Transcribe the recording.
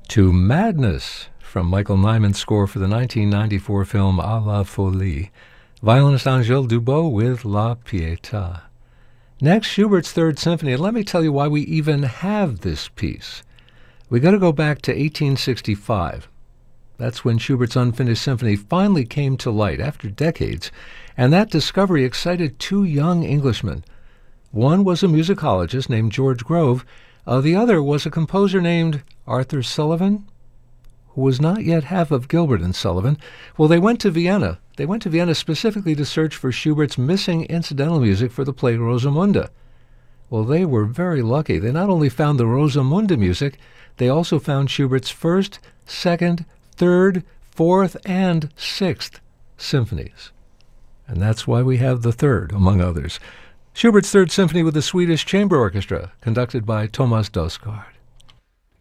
To Madness from Michael Nyman's score for the 1994 film À la Folie. Violinist Angèle Dubot with La Pietà. Next, Schubert's Third Symphony, and let me tell you why we even have this piece. We got to go back to 1865. That's when Schubert's Unfinished Symphony finally came to light after decades, and that discovery excited two young Englishmen. One was a musicologist named George Grove. The other was a composer named Arthur Sullivan, who was not yet half of Gilbert and Sullivan. Well, they went to Vienna. They went to Vienna specifically to search for Schubert's missing incidental music for the play Rosamunde. Well, they were very lucky. They not only found the Rosamunde music, they also found Schubert's first, second, third, fourth, and sixth symphonies. And that's why we have the third, among others. Schubert's Third Symphony with the Swedish Chamber Orchestra, conducted by Thomas Dausgaard.